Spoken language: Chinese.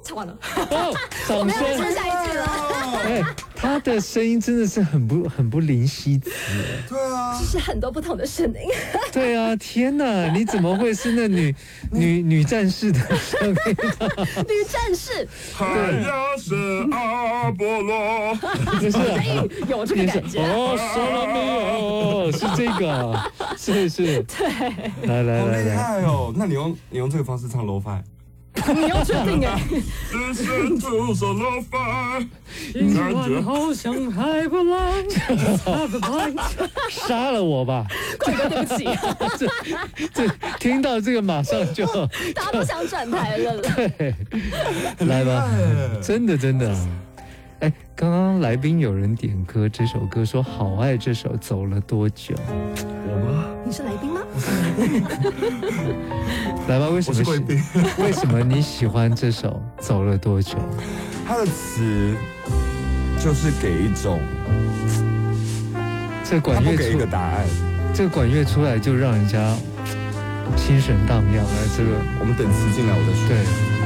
唱完了， 哦， 我没掌声！ 有唱下一句了。 哎，他的声音真的是很不灵犀词。 对啊就，是很多不同的声音。 对啊，天哪，你怎么会是那女战士的声音？ 女战士， 海呀是阿波罗， 不是啊， 有这个感觉。 哦，说了没有？是这个啊，是。对，来好厉来， 害哦！那你用这个方式唱 low-fi， 你要确定哎， 只是独守 low-fi，感觉好像海波浪，杀了我吧！ 怪哥对不起， 这听到这个马上就大家都想转台了。 对，来吧，真的。哎，刚刚来宾有人点歌这首歌，说好爱这首，走了多久？ 我吗？ 你是来宾吗？ 来吧，为什么我是贵宾。 为什么你喜欢这首《走了多久》？ 他的词就是给一种， 这管乐他不给一出个答案。 这管乐出来就让人家心神荡漾啊！这个我们等词进来我再说。 对。